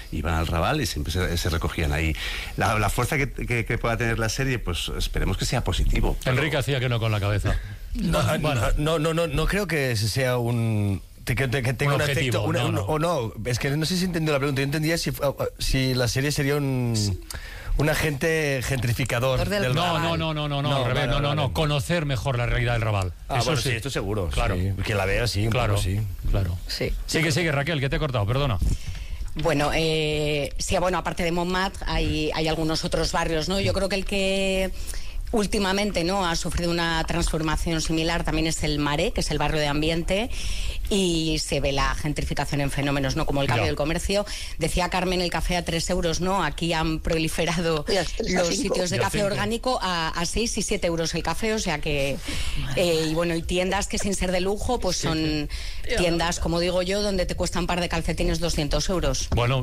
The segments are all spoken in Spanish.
iban al Raval y siempre se recogían ahí. La fuerza que pueda tener la serie, pues esperemos que sea positivo. Enrique hacía que no con la cabeza. No creo que sea un... que tenga un efecto o no, es que no sé si entendió la pregunta. Yo entendía si la serie sería un agente gentrificador del Raval. No, al revés, no, conocer mejor la realidad del Raval. Eso bueno, sí, esto seguro. Claro. Sí. Que la vea, sí, claro. Claro. Sí. Sigue, Raquel, que te he cortado, perdona. Bueno, sí, bueno, aparte de Montmartre hay algunos otros barrios, ¿no? Yo creo que el que últimamente, ¿no?, ha sufrido una transformación similar también es el Marais, que es el barrio de Ambiente, y se ve la gentrificación en fenómenos, ¿no?, como el cambio del comercio. Decía Carmen, el café a 3 euros, ¿no? Aquí han proliferado los sitios de café orgánico a 6 y 7 euros el café, o sea que... y bueno, y tiendas que sin ser de lujo, pues son tiendas, como digo yo, donde te cuesta un par de calcetines 200 euros. Bueno,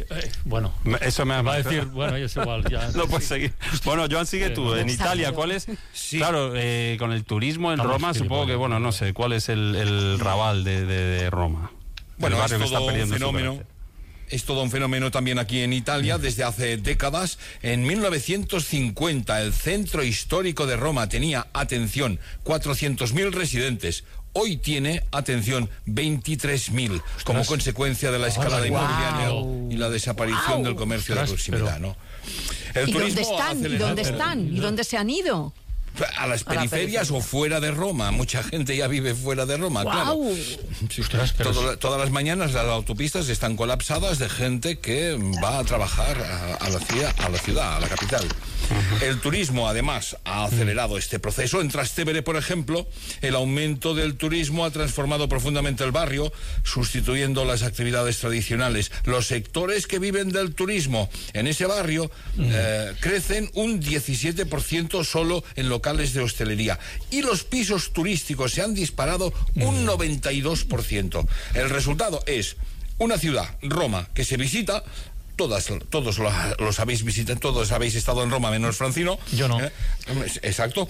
eso me va a decir, bueno, es igual, ya... No puedes seguir. Bueno, Joan, sigue tú. En Italia, ¿cuál es? Sí. Claro, con el turismo en Roma, supongo que, bueno, no sé, ¿cuál es el Raval de Roma? Bueno, es todo un fenómeno. Es todo un fenómeno también aquí en Italia desde hace décadas. En 1950 el centro histórico de Roma tenía, atención, 400.000 residentes. Hoy tiene, atención, 23.000, como consecuencia de la escalada inmobiliaria y la desaparición del comercio de proximidad, ¿no? ¿Y dónde están? ¿Y dónde se han ido? A las periferias o fuera de Roma. Mucha gente ya vive fuera de Roma, claro. Sí, todas las mañanas las autopistas están colapsadas de gente que va a trabajar a la ciudad, a la capital. El turismo, además, ha acelerado este proceso. En Trastevere, por ejemplo, el aumento del turismo ha transformado profundamente el barrio, sustituyendo las actividades tradicionales. Los sectores que viven del turismo en ese barrio crecen un 17% solo en locales de hostelería, y los pisos turísticos se han disparado un 92%. El resultado es una ciudad, Roma, que se visita. Todos los habéis visitado, todos habéis estado en Roma, menos Francino. Yo no. Exacto.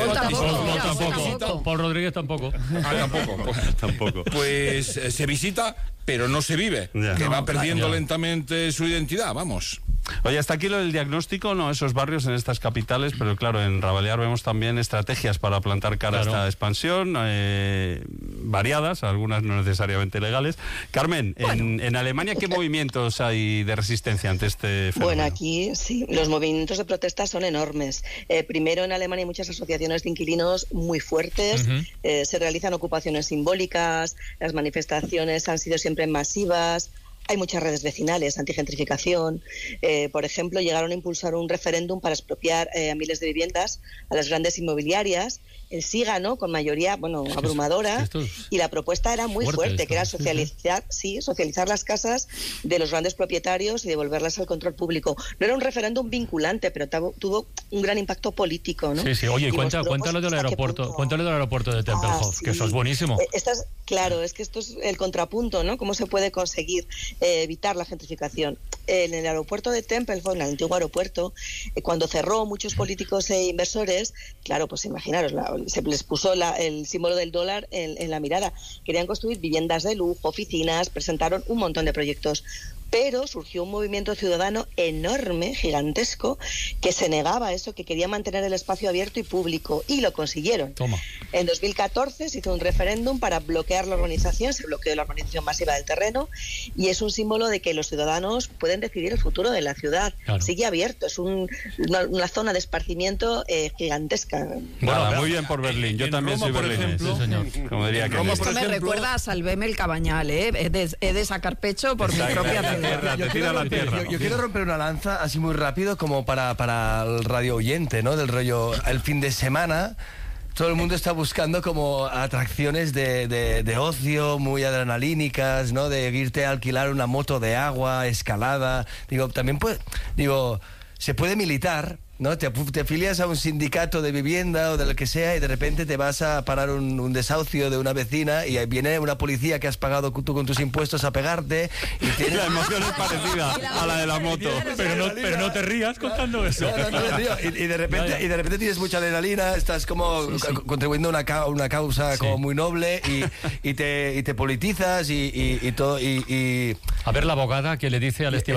Tampoco. Paul Rodríguez tampoco. Tampoco. Pues se visita, pero no se vive. Que va perdiendo lentamente su identidad, vamos. Oye, hasta aquí lo del diagnóstico, ¿no? Esos barrios en estas capitales, pero claro, en Rabalear vemos también estrategias para plantar cara a esta expansión, variadas, algunas no necesariamente legales. Carmen, en Alemania, ¿qué movimientos hay de resistencia ante este fenómeno? Bueno, aquí sí, los movimientos de protesta son enormes. Primero, en Alemania hay muchas asociaciones de inquilinos muy fuertes, se realizan ocupaciones simbólicas, las manifestaciones han sido siempre masivas. Hay muchas redes vecinales, antigentrificación. Por ejemplo, llegaron a impulsar un referéndum para expropiar a miles de viviendas a las grandes inmobiliarias. El sí ganó con mayoría, abrumadora, y la propuesta era muy fuerte, que era socializar las casas de los grandes propietarios y devolverlas al control público. No era un referéndum vinculante, pero tuvo un gran impacto político, ¿no? Sí. Oye, cuéntalo del aeropuerto, de Tempelhof, que eso es buenísimo. Claro, es que esto es el contrapunto, ¿no? ¿Cómo se puede conseguir evitar la gentrificación? En el aeropuerto de Tempelhof, en el antiguo aeropuerto, cuando cerró, muchos políticos e inversores, claro, pues imaginaros, se les puso el símbolo del dólar en la mirada. Querían construir viviendas de lujo, oficinas, presentaron un montón de proyectos. Pero surgió un movimiento ciudadano enorme, gigantesco, que se negaba a eso, que quería mantener el espacio abierto y público, y lo consiguieron. Toma. En 2014 se hizo un referéndum para bloquear la urbanización, se bloqueó la urbanización masiva del terreno, y es un símbolo de que los ciudadanos pueden decidir el futuro de la ciudad. Claro. Sigue abierto, es una zona de esparcimiento gigantesca. Bueno, muy bien por Berlín, yo también soy berlinés. Sí, señor. Como diría que esto me recuerda a Salveme el Cabañal, he de sacar pecho por mi propia Yo quiero romper una lanza así muy rápido como para el radio oyente, ¿no? Del rollo, el fin de semana todo el mundo está buscando como atracciones de ocio muy adrenalínicas, ¿no? De irte a alquilar una moto de agua, escalada. También se puede militar, ¿no? Te afilias a un sindicato de vivienda o de lo que sea y de repente te vas a parar un desahucio de una vecina y ahí viene una policía que has pagado tú con tus impuestos a pegarte y tienes... La emoción es parecida a la de la moto. Pero no te rías contando eso. No me río. Y de repente tienes mucha adrenalina, estás como contribuyendo a una causa como muy noble y te politizas y todo. A ver la abogada que le dice al